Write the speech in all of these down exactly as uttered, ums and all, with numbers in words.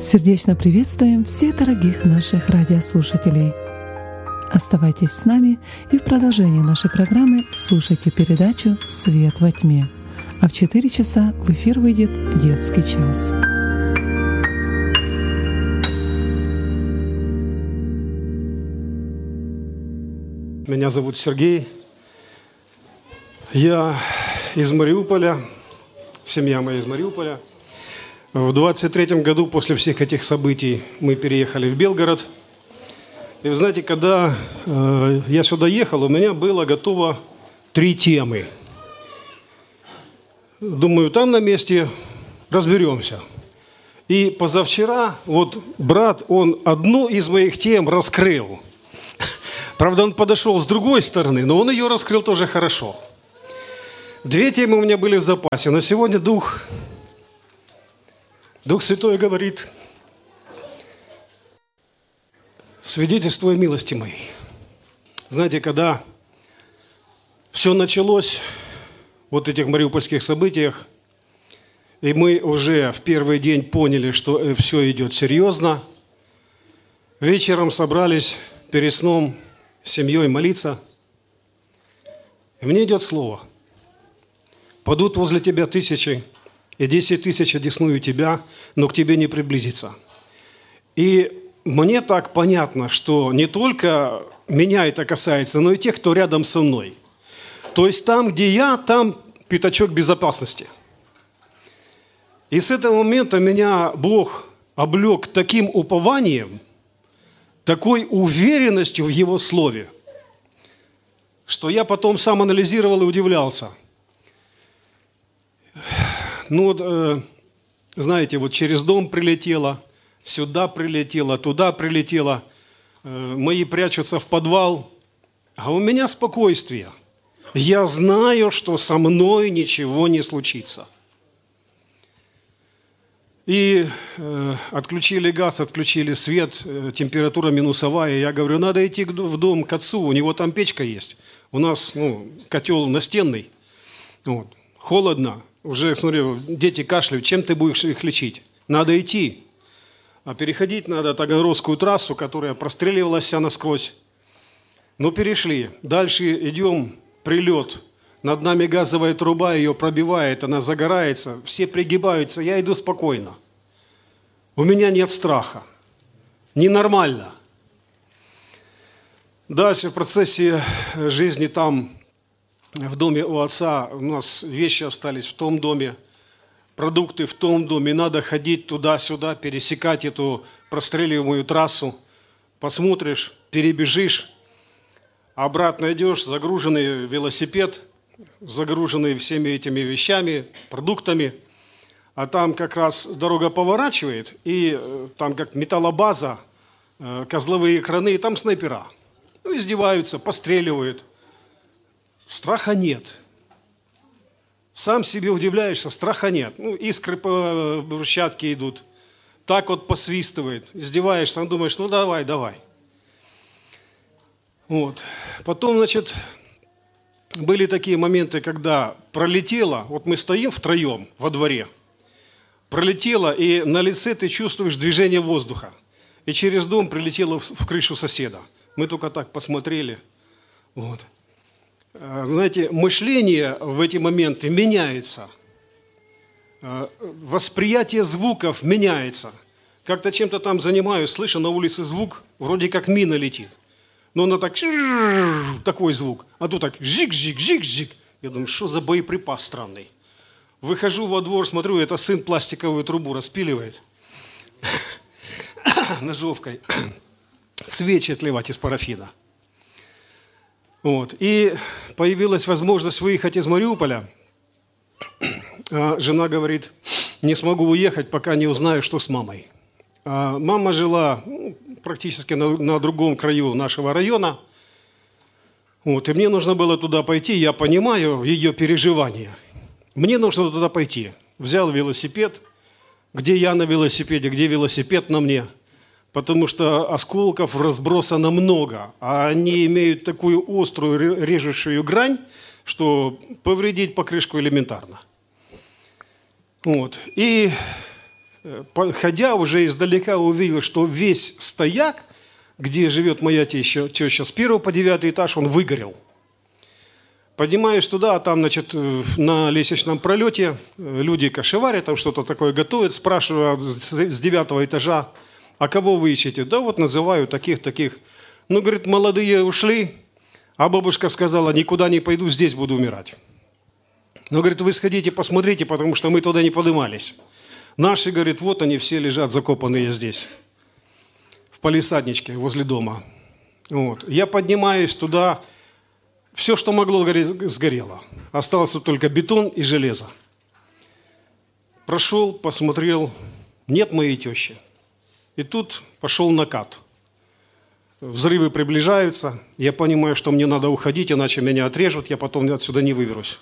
Сердечно приветствуем всех дорогих наших радиослушателей. Оставайтесь с нами и в продолжении нашей программы слушайте передачу «Свет во тьме». А в четыре часа в эфир выйдет детский час. Меня зовут Сергей. Я из Мариуполя, семья моя из Мариуполя. В двадцать третьем году после всех этих событий мы переехали в Белгород. И вы знаете, когда э, я сюда ехал, у меня было готово три темы. Думаю, там на месте разберемся. И позавчера вот брат, он одну из моих тем раскрыл. Правда, он подошел с другой стороны, но он ее раскрыл тоже хорошо. Две темы у меня были в запасе, но сегодня Дух, Дух Святой говорит: свидетельствуя милости моей. Знаете, когда все началось, вот этих мариупольских событиях, и мы уже в первый день поняли, что все идет серьезно, вечером собрались перед сном с семьей молиться, и мне идет слово: падут возле тебя тысячи, и десять тысяч одесную тебя, но к тебе не приблизится. И мне так понятно, что не только меня это касается, но и тех, кто рядом со мной. То есть там, где я, там пятачок безопасности. И с этого момента меня Бог облег таким упованием, такой уверенностью в Его Слове, что я потом сам анализировал и удивлялся. Ну вот, э, знаете, вот через дом прилетело, сюда прилетело, туда прилетело, э, мои прячутся в подвал, а у меня спокойствие. Я знаю, что со мной ничего не случится. И э, отключили газ, отключили свет, э, температура минусовая. Я говорю, надо идти в дом к отцу, у него там печка есть. У нас ну, котел настенный, вот. Холодно. Уже, смотрю, дети кашляют, чем ты будешь их лечить? Надо идти. А переходить надо Таганрогскую трассу, которая простреливалась вся насквозь. Ну, перешли. Дальше идем, прилет. Над нами газовая труба, ее пробивает, она загорается. Все пригибаются, я иду спокойно. У меня нет страха. Ненормально. Дальше в процессе жизни там, в доме у отца, у нас вещи остались в том доме, продукты в том доме, надо ходить туда-сюда, пересекать эту простреливаемую трассу, посмотришь, перебежишь, обратно идешь, загруженный велосипед, загруженный всеми этими вещами, продуктами, а там как раз дорога поворачивает, и там как металлобаза, козловые краны, и там снайпера. Ну, издеваются, постреливают. Страха нет. Сам себе удивляешься, страха нет. Ну, искры по брусчатке идут. Так вот посвистывает. Издеваешься, сам думаешь, ну давай, давай. Вот. Потом, значит, были такие моменты, когда пролетело, вот мы стоим втроем во дворе, пролетело, и на лице ты чувствуешь движение воздуха. И через дом прилетело в крышу соседа. Мы только так посмотрели. Вот. Знаете, мышление в эти моменты меняется. Восприятие звуков меняется. Как-то чем-то там занимаюсь, слышу на улице звук, вроде как мина летит. Но она так, такой звук. А тут так, жик-жик-жик-жик. Я думаю, что за боеприпас странный. Выхожу во двор, смотрю, это сын пластиковую трубу распиливает. Ножовкой. Свечи отливать из парафина. Вот. И появилась возможность выехать из Мариуполя. А жена говорит, не смогу уехать, пока не узнаю, что с мамой. А мама жила ну, практически на, на другом краю нашего района. Вот. И мне нужно было туда пойти, я понимаю ее переживания. Мне нужно туда пойти. Взял велосипед, где я на велосипеде, где велосипед на мне. Потому что осколков разбросано много, а они имеют такую острую режущую грань, что повредить покрышку элементарно. Вот. И ходя уже издалека, увидел, что весь стояк, где живет моя теща, теща, с первого по девятый этаж, он выгорел. Поднимаюсь туда, а там, значит, на лестничном пролете люди кашеварят, там что-то такое готовят. Спрашиваю с девятого этажа, а кого вы ищете? Да вот называю таких-таких. Ну, говорит, молодые ушли, а бабушка сказала, никуда не пойду, здесь буду умирать. Ну, говорит, вы сходите, посмотрите, потому что мы туда не поднимались. Наши, говорит, вот они все лежат, закопанные здесь, в палисадничке возле дома. Вот. Я поднимаюсь туда. Все, что могло гореть, сгорело. Остался только бетон и железо. Прошел, посмотрел, нет моей тещи. И тут пошел накат. Взрывы приближаются. Я понимаю, что мне надо уходить, иначе меня отрежут, я потом отсюда не выберусь.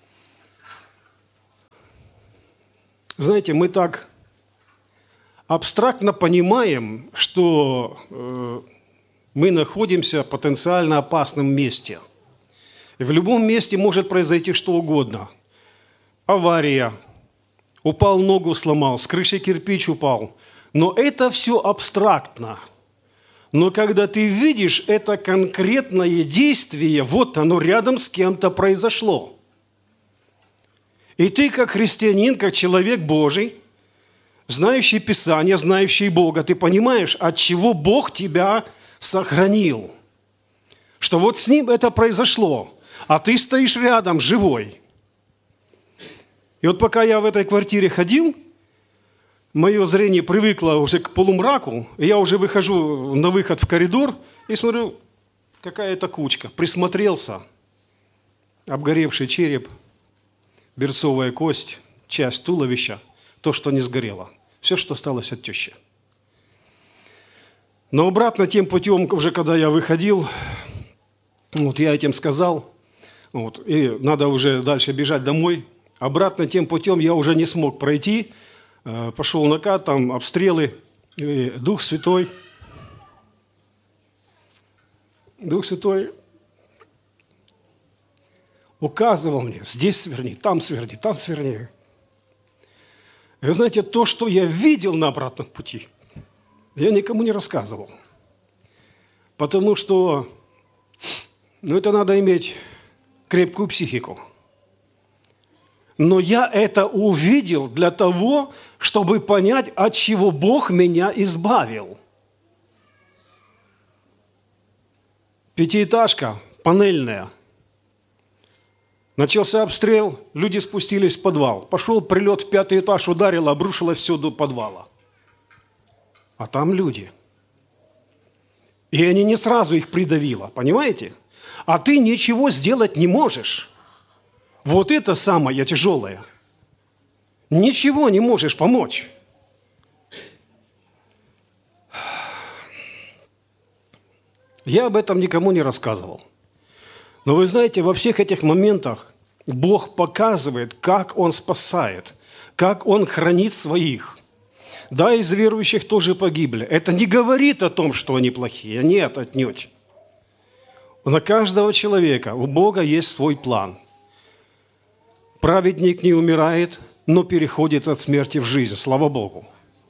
Знаете, мы так абстрактно понимаем, что э, мы находимся в потенциально опасном месте. И в любом месте может произойти что угодно. Авария, упал, ногу сломал, с крыши кирпич упал. Но это все абстрактно. Но когда ты видишь это конкретное действие, вот оно рядом с кем-то произошло. И ты, как христианин, как человек Божий, знающий Писание, знающий Бога, ты понимаешь, от чего Бог тебя сохранил. Что вот с ним это произошло. А ты стоишь рядом, живой. И вот пока я в этой квартире ходил, мое зрение привыкло уже к полумраку, и я уже выхожу на выход в коридор и смотрю, какая-то кучка. Присмотрелся, обгоревший череп, берцовая кость, часть туловища, то, что не сгорело. Все, что осталось от тещи. Но обратно тем путем, уже когда я выходил, вот я этим сказал, вот, и надо уже дальше бежать домой. Обратно тем путем я уже не смог пройти. Пошел накат, там обстрелы. И Дух Святой. Дух Святой указывал мне, здесь сверни, там сверни, там сверни. И вы знаете, то, что я видел на обратном пути, я никому не рассказывал. Потому что, ну, это надо иметь крепкую психику. Но я это увидел для того, чтобы понять, от чего Бог меня избавил. Пятиэтажка, панельная. Начался обстрел, люди спустились в подвал. Пошел прилет в пятый этаж, ударило, обрушилось все до подвала. А там люди. И они не сразу их придавило, понимаете? А ты ничего сделать не можешь. Вот это самое тяжелое. Ничего не можешь помочь. Я об этом никому не рассказывал. Но вы знаете, во всех этих моментах Бог показывает, как Он спасает, как Он хранит своих. Да, из верующих тоже погибли. Это не говорит о том, что они плохие. Нет, отнюдь. На каждого человека у Бога есть свой план. Праведник не умирает, но переходит от смерти в жизнь. Слава Богу.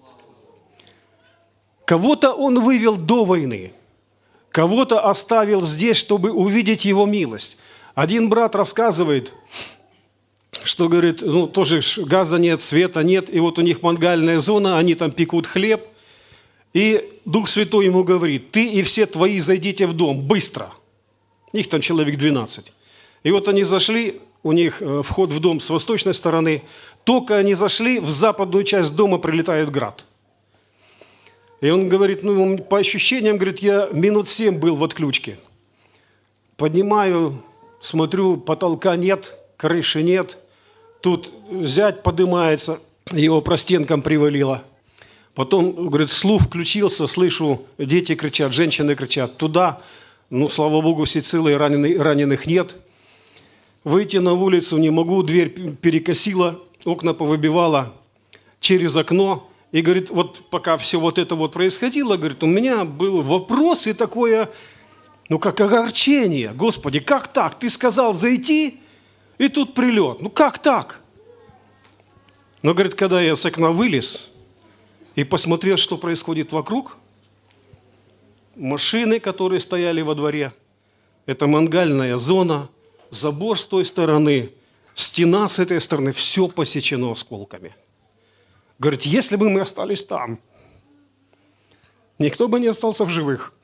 Кого-то Он вывел до войны, кого-то оставил здесь, чтобы увидеть Его милость. Один брат рассказывает, что, говорит, ну, тоже газа нет, света нет, и вот у них мангальная зона, они там пекут хлеб, и Дух Святой ему говорит, ты и все твои зайдите в дом, быстро. Их там человек двенадцать. И вот они зашли, у них вход в дом с восточной стороны, только они зашли, в западную часть дома прилетает град. И он говорит, ну, по ощущениям, говорит, я минут семь был в отключке. Поднимаю, смотрю, потолка нет, крыши нет. Тут зять поднимается, его простенком привалило. Потом, говорит, слух включился, слышу, дети кричат, женщины кричат. Туда, ну, слава Богу, все целые, раненых, раненых нет. Выйти на улицу не могу, дверь перекосила, окна повыбивала через окно. И, говорит, вот пока все вот это вот происходило, говорит, у меня был вопрос и такое, ну, как огорчение. Господи, как так? Ты сказал зайти, и тут прилет. Ну, как так? Но, говорит, когда я с окна вылез, и посмотрел, что происходит вокруг. Машины, которые стояли во дворе, это мангальная зона, забор с той стороны, стена с этой стороны, все посечено осколками. Говорит, если бы мы остались там, никто бы не остался в живых.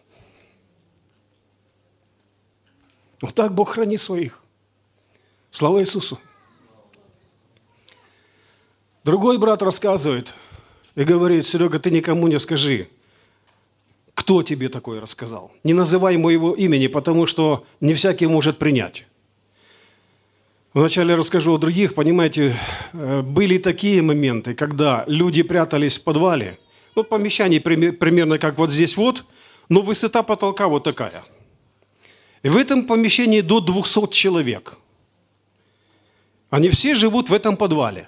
Вот так Бог хранит своих. Слава Иисусу. Другой брат рассказывает и говорит, Серега, ты никому не скажи, кто тебе такое рассказал. Не называй моего имени, потому что не всякий может принять. Вначале расскажу о других. Понимаете, были такие моменты, когда люди прятались в подвале. Ну, помещение примерно как вот здесь вот, но высота потолка вот такая. И в этом помещении до двухсот человек. Они все живут в этом подвале.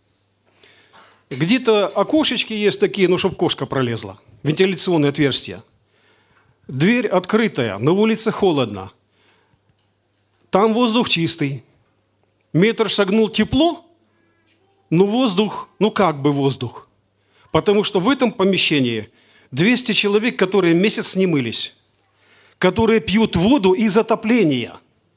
Где-то окошечки есть такие, ну, чтобы кошка пролезла. Вентиляционные отверстия. Дверь открытая, на улице холодно. Там воздух чистый. Метр шагнул тепло, но воздух, ну как бы воздух. Потому что в этом помещении двести человек, которые месяц не мылись, которые пьют воду из отопления.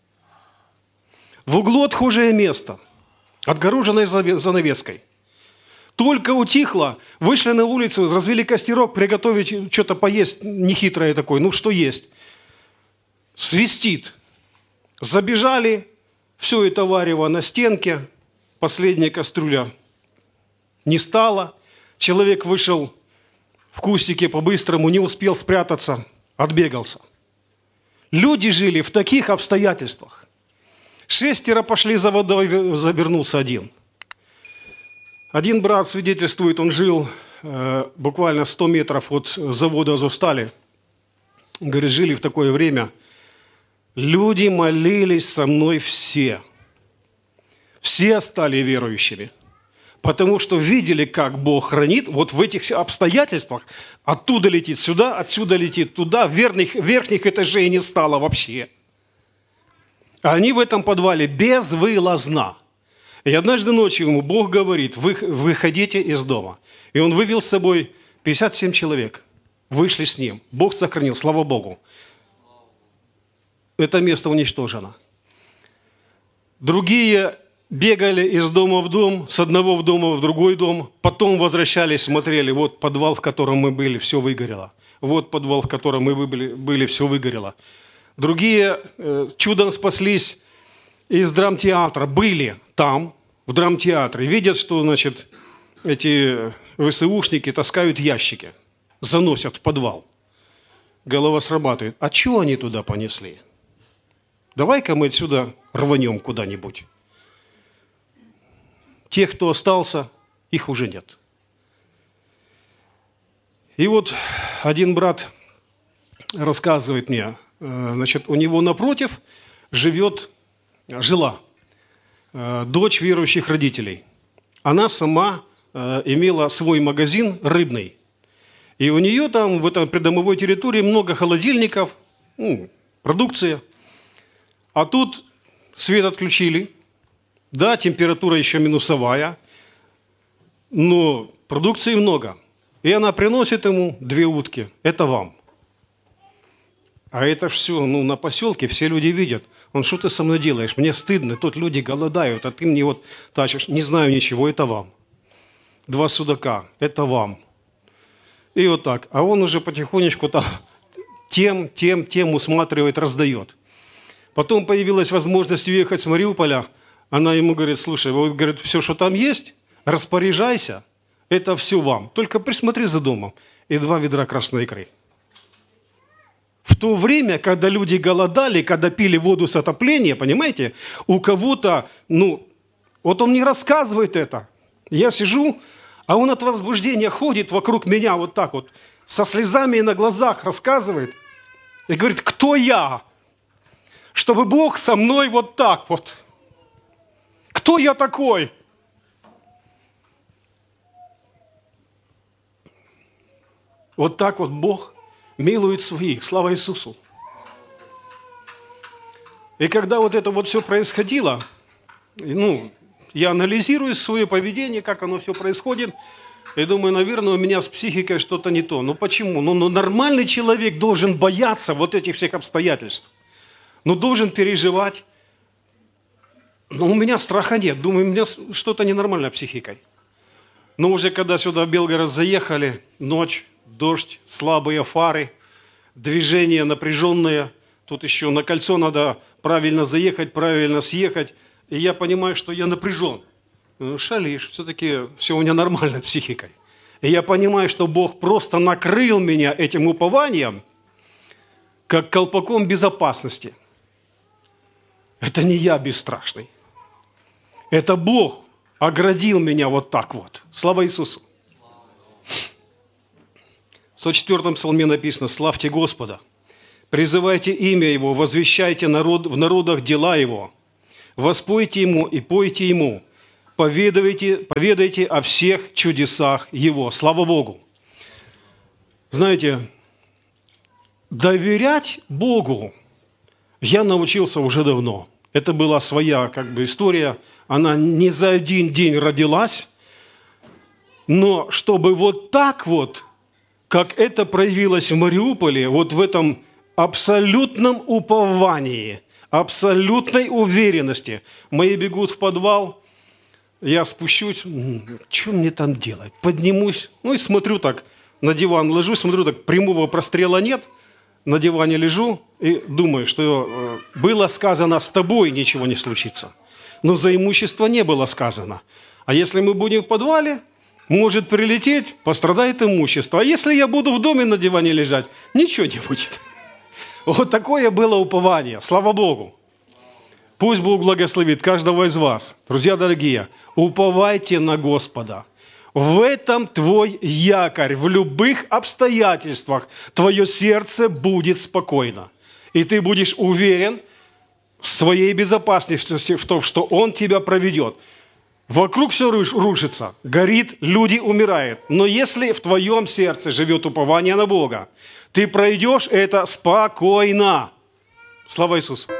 В углу отхожее место, отгороженное занавеской. Только утихло, вышли на улицу, развели костерок, приготовить что-то поесть нехитрое такое, ну что есть. Свистит. Забежали, все это варево на стенке, последняя кастрюля не стала. Человек вышел в кустике по-быстрому, не успел спрятаться, отбегался. Люди жили в таких обстоятельствах. Шестеро пошли за водой, вернулся один. Один брат свидетельствует, он жил э, буквально сто метров от завода «Азовстали». Говорит, жили в такое время. Люди молились со мной все. Все стали верующими. Потому что видели, как Бог хранит. Вот в этих обстоятельствах оттуда летит сюда, отсюда летит туда. Верхних, верхних этажей не стало вообще. А они в этом подвале безвылазно. И однажды ночью ему Бог говорит, вы выходите из дома. И он вывел с собой пятьдесят семь человек. Вышли с ним. Бог сохранил, слава Богу. Это место уничтожено. Другие бегали из дома в дом, с одного в дом в другой дом. Потом возвращались, смотрели, вот подвал, в котором мы были, все выгорело. Вот подвал, в котором мы были, были все выгорело. Другие э, чудом спаслись из драмтеатра, были там, в драмтеатре, видят, что, значит, эти ВСУшники таскают ящики, заносят в подвал. Голова срабатывает. А чего они туда понесли? Давай-ка мы отсюда рванем куда-нибудь. Тех, кто остался, их уже нет. И вот один брат рассказывает мне, значит, у него напротив живет, жила дочь верующих родителей. Она сама имела свой магазин рыбный. И у нее там в этой придомовой территории много холодильников, ну, продукция. А тут свет отключили. Да, температура еще минусовая, но продукции много. И она приносит ему две утки. Это вам. А это все, ну, на поселке все люди видят. Он, что ты со мной делаешь? Мне стыдно, тут люди голодают, а ты мне вот тащишь. Не знаю ничего, это вам. Два судака, это вам. И вот так. А он уже потихонечку там тем, тем, тем усматривает, раздает. Потом появилась возможность уехать с Мариуполя. Она ему говорит, слушай, вот, говорит, все, что там есть, распоряжайся, это все вам. Только присмотри за домом. И два ведра красной икры. В то время, когда люди голодали, когда пили воду с отопления, понимаете, у кого-то, ну, вот он мне рассказывает это. Я сижу, а он от возбуждения ходит вокруг меня вот так вот, со слезами на глазах рассказывает. И говорит, кто я? Чтобы Бог со мной вот так вот. Кто я такой? Вот так вот Бог милует своих. Слава Иисусу. И когда вот это вот все происходило, ну, я анализирую свое поведение, как оно все происходит, И думаю, наверное, у меня с психикой что-то не то. Ну почему? Ну, ну нормальный человек должен бояться вот этих всех обстоятельств. Ну должен переживать. Но у меня страха нет. Думаю, у меня что-то ненормально с психикой. Но уже когда сюда в Белгород заехали, ночь, дождь, слабые фары, движения напряженные. Тут еще на кольцо надо правильно заехать, правильно съехать. И я понимаю, что я напряжен. Ну, шалишь, все-таки все у меня нормально с психикой. И я понимаю, что Бог просто накрыл меня этим упованием, как колпаком безопасности. Это не я бесстрашный. Это Бог оградил меня вот так вот. Слава Иисусу. В сто четвёртом псалме написано: «Славьте Господа, призывайте имя Его, возвещайте народ, в народах дела Его, воспойте Ему и пойте Ему, поведайте, поведайте о всех чудесах Его». Слава Богу. Знаете, доверять Богу я научился уже давно. Это была своя как бы история. Она не за один день родилась, но чтобы вот так вот, как это проявилось в Мариуполе, вот в этом абсолютном уповании, абсолютной уверенности. Мои бегут в подвал, я спущусь, что мне там делать? Поднимусь, ну и смотрю так, на диван ложусь, смотрю так, прямого прострела нет, на диване лежу и думаю, что было сказано, с тобой ничего не случится. Но за имущество не было сказано. А если мы будем в подвале, может прилететь, пострадает имущество. А если я буду в доме на диване лежать, ничего не будет. Вот такое было упование. Слава Богу. Пусть Бог благословит каждого из вас. Друзья дорогие, уповайте на Господа. В этом твой якорь. В любых обстоятельствах твое сердце будет спокойно. И ты будешь уверен в своей безопасности, в том, что Он тебя проведет. Вокруг все рушится, горит, люди умирают. Но если в твоем сердце живет упование на Бога, ты пройдешь это спокойно. Слава Иисусу!